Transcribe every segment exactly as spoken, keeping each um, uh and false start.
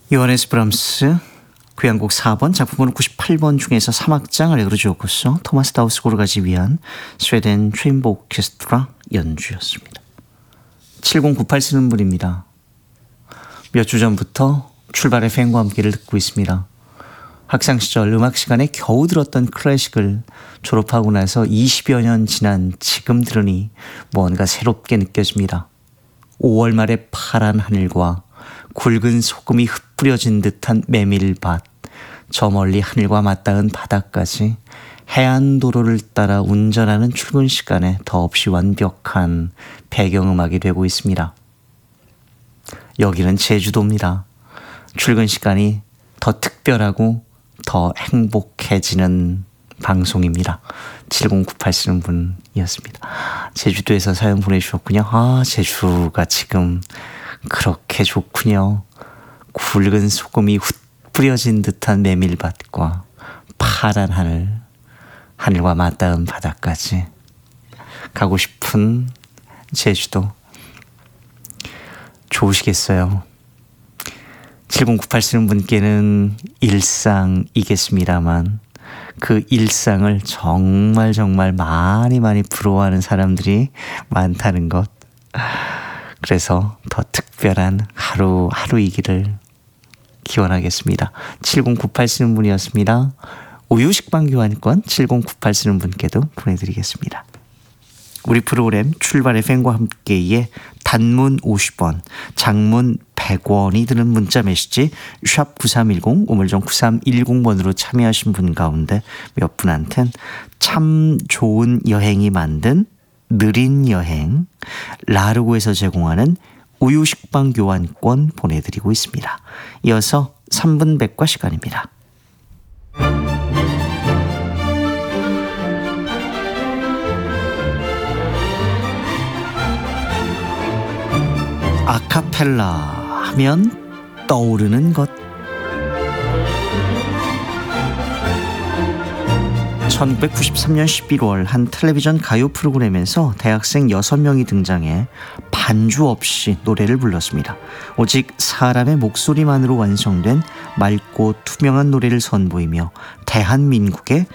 요하네스 브람스 구양곡 사 번 작품번호 구십팔 번 중에서 삼 악장 알레그로 지오코소 토마스 다우스고를 가지 위한 스웨덴 체인버 오케스트라 연주였습니다. 칠공구팔 쓰는 분입니다. 몇 주 전부터 출발의 팬과 함께를 듣고 있습니다. 학창 시절 음악 시간에 겨우 들었던 클래식을 졸업하고 나서 이십여 년 지난 지금 들으니 뭔가 새롭게 느껴집니다. 오월 말의 파란 하늘과 굵은 소금이 흩뿌려진 듯한 메밀밭, 저 멀리 하늘과 맞닿은 바다까지 해안도로를 따라 운전하는 출근 시간에 더없이 완벽한 배경음악이 되고 있습니다. 여기는 제주도입니다. 출근 시간이 더 특별하고 더 행복해지는 방송입니다. 칠공구팔 쓰는 분이었습니다. 제주도에서 사연 보내주셨군요. 아, 제주가 지금 그렇게 좋군요. 굵은 소금이 훗 뿌려진 듯한 메밀밭과 파란 하늘, 하늘과 맞닿은 바다까지 가고 싶은 제주도. 좋으시겠어요. 칠공구팔 쓰는 분께는 일상이겠습니다만 그 일상을 정말 정말 많이 많이 부러워하는 사람들이 많다는 것. 그래서 더 특별한 하루하루이기를 기원하겠습니다. 칠공구팔 쓰는 분이었습니다. 우유식빵 교환권 칠공구팔 쓰는 분께도 보내드리겠습니다. 우리 프로그램 출발의 팬과 함께의 단문 오십 원, 장문 백 원이 드는 문자 메시지 샵 구삼일공, 우물정 구삼일공 번으로 참여하신 분 가운데 몇 분한텐 참 좋은 여행이 만든 느린 여행 라르고에서 제공하는 우유식빵 교환권 보내드리고 있습니다. 이어서 삼 분 백과 시간입니다. 아카펠라 하면 떠오르는 것. 천구백구십삼 년 십일월 한 텔레비전 가요 프로그램에서 대학생 여섯 명이 등장해 반주 없이 노래를 불렀습니다. 오직 사람의 목소리만으로 완성된 맑고 투명한 노래를 선보이며 대한민국의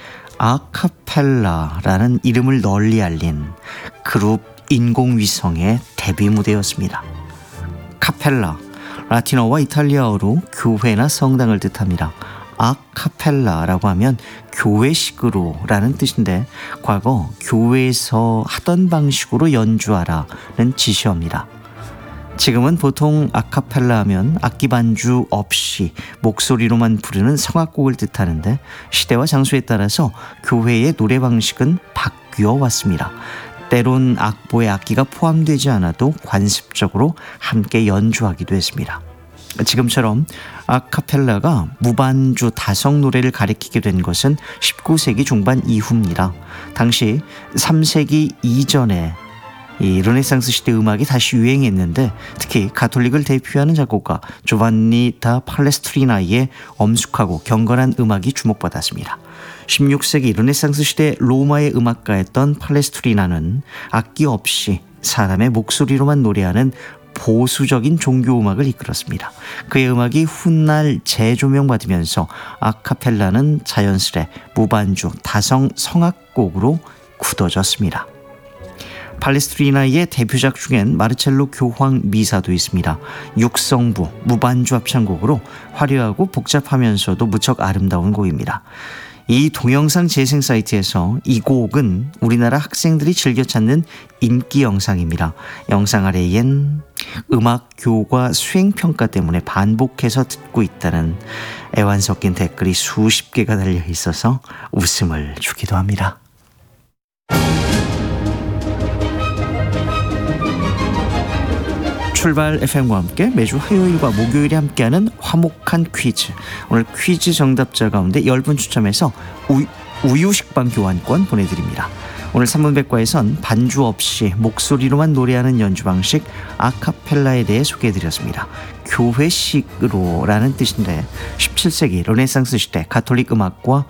아카펠라라는 이름을 널리 알린 그룹 인공위성의 데뷔 무대였습니다. 카펠라, 라틴어와 이탈리아어로 교회나 성당을 뜻합니다. 아카펠라라고 하면 교회식으로 라는 뜻인데 과거 교회에서 하던 방식으로 연주하라는 지시어입니다. 지금은 보통 아카펠라 하면 악기 반주 없이 목소리로만 부르는 성악곡을 뜻하는데 시대와 장소에 따라서 교회의 노래 방식은 바뀌어 왔습니다. 때론 악보에 악기가 포함되지 않아도 관습적으로 함께 연주하기도 했습니다. 지금처럼 아카펠라가 무반주 다성 노래를 가리키게 된 것은 십구 세기 중반 이후입니다. 당시 삼 세기 이전에 이 르네상스 시대 음악이 다시 유행했는데 특히 가톨릭을 대표하는 작곡가 조반니 다 팔레스트리나의 엄숙하고 경건한 음악이 주목받았습니다. 십육 세기 르네상스 시대 로마의 음악가였던 팔레스트리나는 악기 없이 사람의 목소리로만 노래하는 보수적인 종교음악을 이끌었습니다. 그의 음악이 훗날 재조명받으면서 아카펠라는 자연스레 무반주 다성 성악곡으로 굳어졌습니다. 팔레스트리나의 대표작 중엔 마르첼로 교황 미사도 있습니다. 육성부 무반주 합창곡으로 화려하고 복잡하면서도 무척 아름다운 곡입니다. 이 동영상 재생 사이트에서 이 곡은 우리나라 학생들이 즐겨 찾는 인기 영상입니다. 영상 아래엔 음악 교과 수행평가 때문에 반복해서 듣고 있다는 애환 섞인 댓글이 수십 개가 달려 있어서 웃음을 주기도 합니다. 출발 에프엠과 함께 매주 화요일과 목요일에 함께하는 화목한 퀴즈. 오늘 퀴즈 정답자 가운데 십 분 추첨해서 우, 우유식빵 교환권 보내드립니다. 오늘 삼 분 백과에선 반주 없이 목소리로만 노래하는 연주 방식 아카펠라에 대해 소개해드렸습니다. 교회식으로 라는 뜻인데 십칠 세기 르네상스 시대 가톨릭 음악과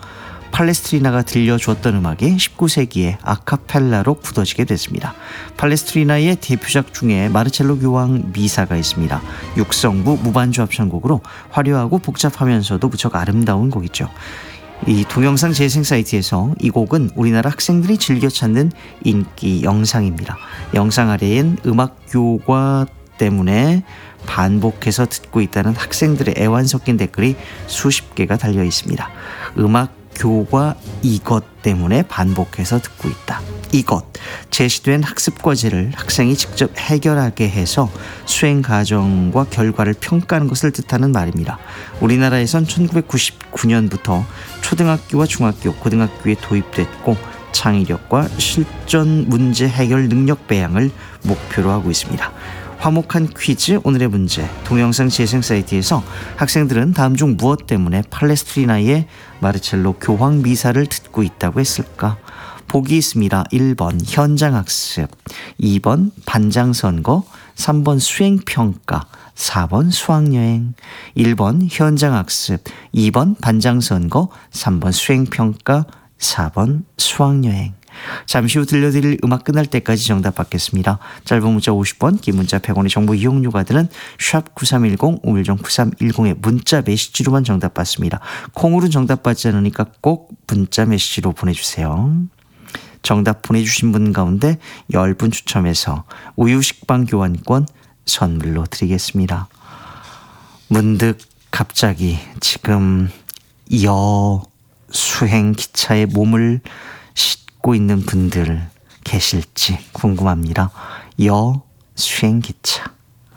팔레스트리나가 들려주었던 음악이 십구 세기에 아카펠라로 굳어지게 됐습니다. 팔레스트리나의 대표작 중에 마르첼로 교황 미사가 있습니다. 육성부 무반주 합창곡으로 화려하고 복잡하면서도 무척 아름다운 곡이죠. 이 동영상 재생 사이트에서 이 곡은 우리나라 학생들이 즐겨 찾는 인기 영상입니다. 영상 아래엔 음악 교과 때문에 반복해서 듣고 있다는 학생들의 애환 섞인 댓글이 수십 개가 달려 있습니다. 음악 교과 이것 때문에 반복해서 듣고 있다. 이것, 제시된 학습 과제를 학생이 직접 해결하게 해서 수행 과정과 결과를 평가하는 것을 뜻하는 말입니다. 우리나라에선 천구백구십구 년부터 초등학교와 중학교, 고등학교에 도입됐고 창의력과 실전 문제 해결 능력 배양을 목표로 하고 있습니다. 화목한 퀴즈, 오늘의 문제. 동영상 재생 사이트에서 학생들은 다음 중 무엇 때문에 팔레스트리나의 마르첼로 교황 미사를 듣고 있다고 했을까? 보기 있습니다. 일 번 현장학습, 이 번 반장선거, 삼 번 수행평가, 사 번 수학여행. 일 번 현장학습, 이 번 반장선거, 삼 번 수행평가, 사 번 수학여행. 잠시 후 들려드릴 음악 끝날 때까지 정답 받겠습니다. 짧은 문자 오십 원, 긴 문자 백 원의 정보 이용료가 드는 샵 구삼일공, 우물정 구삼일공의 문자 메시지로만 정답 받습니다. 콩으로는 정답 받지 않으니까 꼭 문자 메시지로 보내주세요. 정답 보내주신 분 가운데 십 분 추첨해서 우유 식빵 교환권 선물로 드리겠습니다. 문득 갑자기 지금 여 수행 기차에 몸을 싣고 있는 분들 계실지 궁금합니다. 여 수행기차.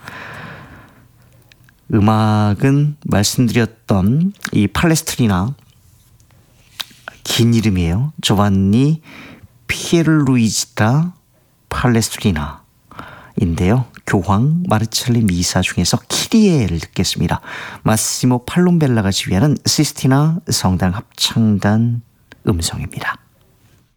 음악은 말씀드렸던 이 팔레스트리나, 긴 이름이에요. 조반니 피에르루이지다 팔레스트리나인데요. 교황 마르첼리 미사 중에서 키리에를 듣겠습니다. 마시모 팔롬벨라가 지휘하는 시스티나 성당 합창단 음성입니다.